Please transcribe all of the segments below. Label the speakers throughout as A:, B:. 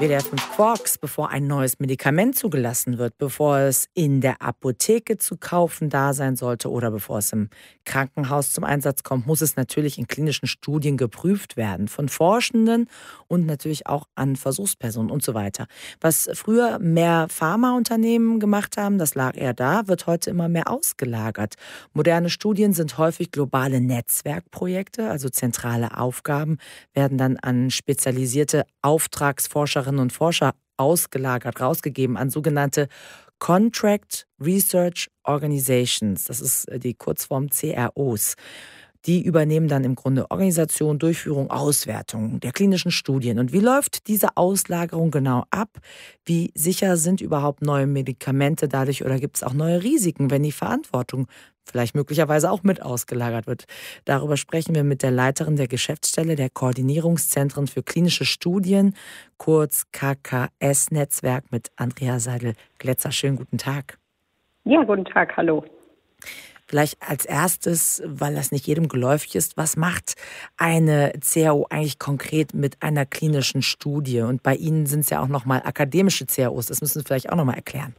A: WDR 5 Quarks, bevor ein neues Medikament zugelassen wird, bevor es in der Apotheke zu kaufen da sein sollte oder bevor es im Krankenhaus zum Einsatz kommt, muss es natürlich in klinischen Studien geprüft werden. Von Forschenden und natürlich auch an Versuchspersonen und so weiter. Was früher mehr Pharmaunternehmen gemacht haben, das lag eher da, wird heute immer mehr ausgelagert. Moderne Studien sind häufig globale Netzwerkprojekte, also zentrale Aufgaben werden dann an spezialisierte Auftragsforscherinnen und Forscher ausgelagert, rausgegeben an sogenannte Contract Research Organizations. Das ist die Kurzform CROs. Die übernehmen dann im Grunde Organisation, Durchführung, Auswertung der klinischen Studien. Und wie läuft diese Auslagerung genau ab? Wie sicher sind überhaupt neue Medikamente dadurch oder gibt es auch neue Risiken, wenn die Verantwortung vielleicht möglicherweise auch mit ausgelagert wird? Darüber sprechen wir mit der Leiterin der Geschäftsstelle der Koordinierungszentren für klinische Studien, kurz KKS-Netzwerk, mit Andrea Seidel-Glätzer. Schönen guten Tag.
B: Ja, guten Tag, hallo.
A: Vielleicht als erstes, weil das nicht jedem geläufig ist, was macht eine CRO eigentlich konkret mit einer klinischen Studie? Und bei Ihnen sind es ja auch nochmal akademische CROs, das müssen Sie vielleicht auch nochmal erklären.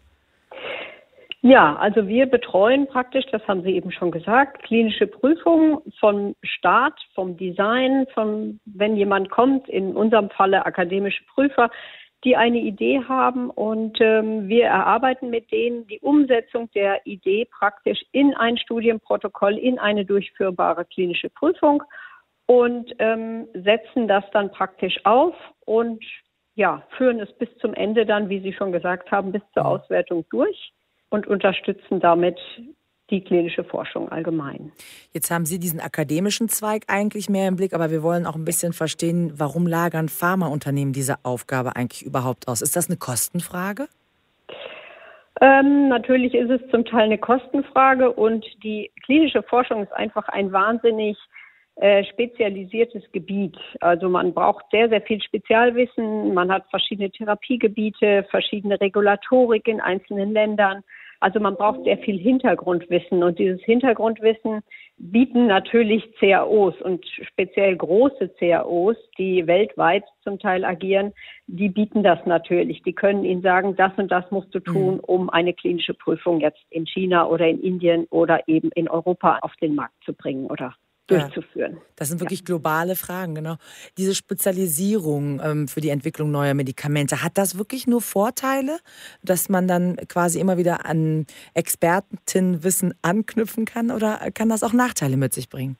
B: Ja, also wir betreuen praktisch, das haben Sie eben schon gesagt, klinische Prüfungen vom Start, vom Design, wenn jemand kommt, in unserem Falle akademische Prüfer, die eine Idee haben und wir erarbeiten mit denen die Umsetzung der Idee praktisch in ein Studienprotokoll, in eine durchführbare klinische Prüfung und setzen das dann praktisch auf und ja, führen es bis zum Ende dann, wie Sie schon gesagt haben, bis zur Auswertung durch und unterstützen damit die klinische Forschung allgemein.
A: Jetzt haben Sie diesen akademischen Zweig eigentlich mehr im Blick, aber wir wollen auch ein bisschen verstehen, warum lagern Pharmaunternehmen diese Aufgabe eigentlich überhaupt aus? Ist das eine Kostenfrage?
B: Natürlich ist es zum Teil eine Kostenfrage und die klinische Forschung ist einfach ein wahnsinnig spezialisiertes Gebiet. Also man braucht sehr, sehr viel Spezialwissen. Man hat verschiedene Therapiegebiete, verschiedene Regulatorik in einzelnen Ländern. Also man braucht sehr viel Hintergrundwissen und dieses Hintergrundwissen bieten natürlich CROs und speziell große CROs, die weltweit zum Teil agieren, die bieten das natürlich. Die können Ihnen sagen, das und das musst du tun, um eine klinische Prüfung jetzt in China oder in Indien oder eben in Europa auf den Markt zu bringen oder durchzuführen.
A: Das sind wirklich globale Fragen, genau. Diese Spezialisierung für die Entwicklung neuer Medikamente, hat das wirklich nur Vorteile, dass man dann quasi immer wieder an Expertenwissen anknüpfen kann oder kann das auch Nachteile mit sich bringen?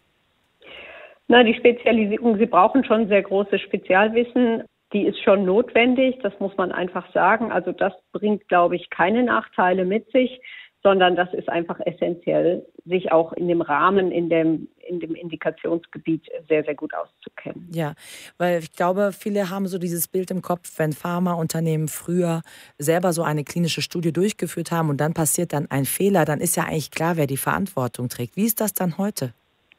B: Na, die Spezialisierung, Sie brauchen schon sehr großes Spezialwissen. Die ist schon notwendig, das muss man einfach sagen. Also das bringt, glaube ich, keine Nachteile mit sich, sondern das ist einfach essentiell, sich auch in dem Rahmen, in dem Indikationsgebiet sehr, sehr gut auszukennen.
A: Ja, weil ich glaube, viele haben so dieses Bild im Kopf, wenn Pharmaunternehmen früher selber so eine klinische Studie durchgeführt haben und dann passiert dann ein Fehler, dann ist ja eigentlich klar, wer die Verantwortung trägt. Wie ist das dann heute?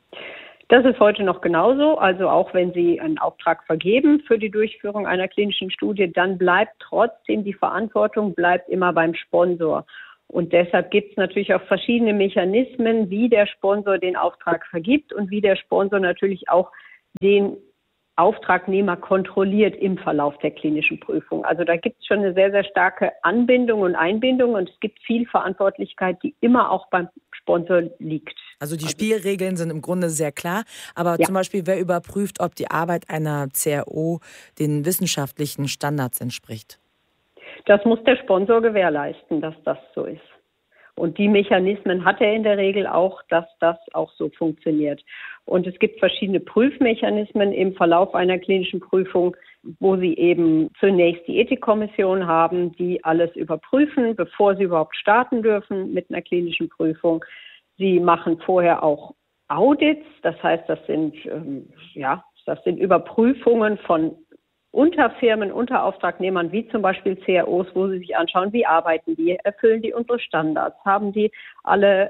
B: Das ist heute noch genauso. Also auch wenn Sie einen Auftrag vergeben für die Durchführung einer klinischen Studie, dann bleibt trotzdem die Verantwortung bleibt immer beim Sponsor. Und deshalb gibt es natürlich auch verschiedene Mechanismen, wie der Sponsor den Auftrag vergibt und wie der Sponsor natürlich auch den Auftragnehmer kontrolliert im Verlauf der klinischen Prüfung. Also da gibt es schon eine sehr, sehr starke Anbindung und Einbindung und es gibt viel Verantwortlichkeit, die immer auch beim Sponsor liegt.
A: Also die Spielregeln sind im Grunde sehr klar, aber zum Beispiel, wer überprüft, ob die Arbeit einer CRO den wissenschaftlichen Standards entspricht?
B: Das muss der Sponsor gewährleisten, dass das so ist. Und die Mechanismen hat er in der Regel auch, dass das auch so funktioniert. Und es gibt verschiedene Prüfmechanismen im Verlauf einer klinischen Prüfung, wo Sie eben zunächst die Ethikkommission haben, die alles überprüfen, bevor Sie überhaupt starten dürfen mit einer klinischen Prüfung. Sie machen vorher auch Audits, das heißt, das sind Überprüfungen von Unterfirmen, Unterauftragnehmern, wie zum Beispiel CROs, wo sie sich anschauen, wie arbeiten die, erfüllen die unsere Standards, haben die alle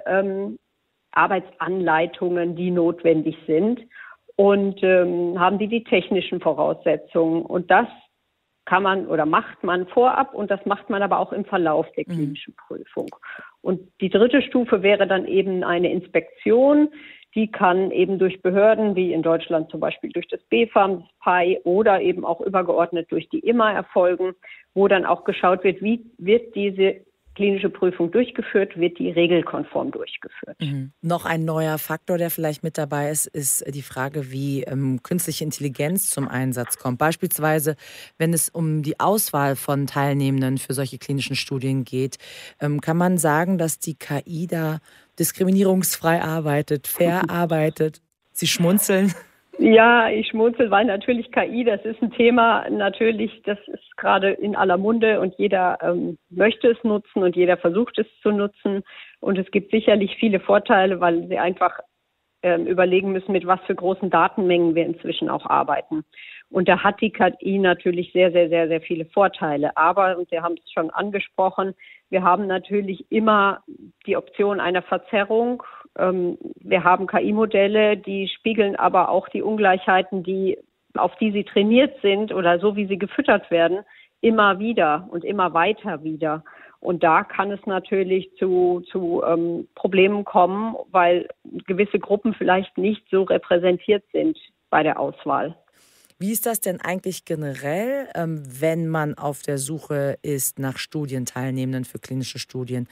B: Arbeitsanleitungen, die notwendig sind und haben die technischen Voraussetzungen. Und das kann man oder macht man vorab und das macht man aber auch im Verlauf der klinischen Prüfung. Und die dritte Stufe wäre dann eben eine Inspektion, Die kann eben durch Behörden, wie in Deutschland zum Beispiel durch das BfArM, das PAI oder eben auch übergeordnet durch die IMA erfolgen, wo dann auch geschaut wird, wie wird diese klinische Prüfung durchgeführt, wird die regelkonform durchgeführt.
A: Noch ein neuer Faktor, der vielleicht mit dabei ist, ist die Frage, wie künstliche Intelligenz zum Einsatz kommt. Beispielsweise, wenn es um die Auswahl von Teilnehmenden für solche klinischen Studien geht, kann man sagen, dass die KI da diskriminierungsfrei arbeitet, fair arbeitet. Sie schmunzeln.
B: Ja, ich schmunzel, weil natürlich KI, das ist ein Thema, natürlich, das ist gerade in aller Munde und jeder möchte es nutzen und jeder versucht es zu nutzen. Und es gibt sicherlich viele Vorteile, weil sie einfach überlegen müssen, mit was für großen Datenmengen wir inzwischen auch arbeiten. Und da hat die KI natürlich sehr, sehr, sehr, sehr viele Vorteile. Aber, und Sie haben es schon angesprochen, wir haben natürlich immer die Option einer Verzerrung. Wir haben KI-Modelle, die spiegeln aber auch die Ungleichheiten, auf die sie trainiert sind oder so wie sie gefüttert werden, immer wieder und immer weiter wieder. Und da kann es natürlich zu Problemen kommen, weil gewisse Gruppen vielleicht nicht so repräsentiert sind bei der Auswahl.
A: Wie ist das denn eigentlich generell, wenn man auf der Suche ist nach Studienteilnehmenden für klinische Studien?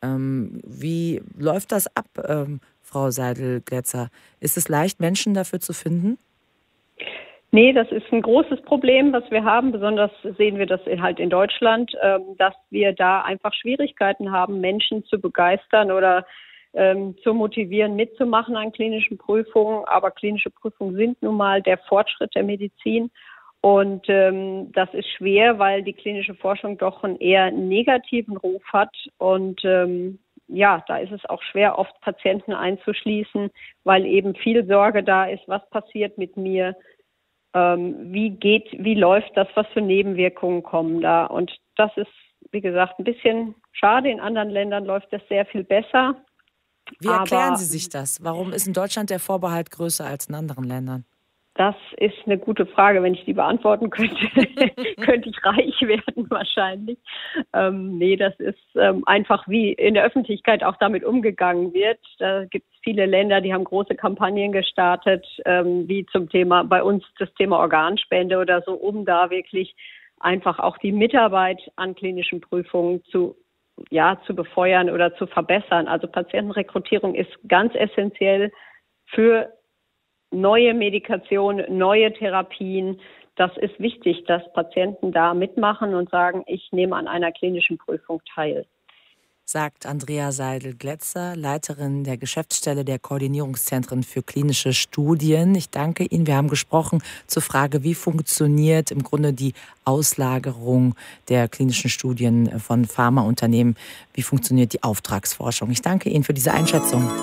A: Wie läuft das ab, Frau Seidel-Glätzer? Ist es leicht, Menschen dafür zu finden?
B: Nee, das ist ein großes Problem, was wir haben. Besonders sehen wir das halt in Deutschland, dass wir da einfach Schwierigkeiten haben, Menschen zu begeistern oder zu motivieren, mitzumachen an klinischen Prüfungen. Aber klinische Prüfungen sind nun mal der Fortschritt der Medizin. Und das ist schwer, weil die klinische Forschung doch einen eher negativen Ruf hat. Und da ist es auch schwer, oft Patienten einzuschließen, weil eben viel Sorge da ist, was passiert mit mir, wie läuft das, was für Nebenwirkungen kommen da. Und das ist, wie gesagt, ein bisschen schade. In anderen Ländern läuft das sehr viel besser.
A: Wie erklären Sie sich das? Warum ist in Deutschland der Vorbehalt größer als in anderen Ländern?
B: Das ist eine gute Frage. Wenn ich die beantworten könnte, könnte ich reich werden wahrscheinlich. Das ist einfach, wie in der Öffentlichkeit auch damit umgegangen wird. Da gibt es viele Länder, die haben große Kampagnen gestartet, wie zum Thema, bei uns das Thema Organspende oder so, um da wirklich einfach auch die Mitarbeit an klinischen Prüfungen zu befeuern oder zu verbessern. Also Patientenrekrutierung ist ganz essentiell für neue Medikationen, neue Therapien. Das ist wichtig, dass Patienten da mitmachen und sagen, ich nehme an einer klinischen Prüfung teil.
A: Sagt Andrea Seidel-Glätzer, Leiterin der Geschäftsstelle der Koordinierungszentren für klinische Studien. Ich danke Ihnen. Wir haben gesprochen zur Frage, wie funktioniert im Grunde die Auslagerung der klinischen Studien von Pharmaunternehmen? Wie funktioniert die Auftragsforschung? Ich danke Ihnen für diese Einschätzung.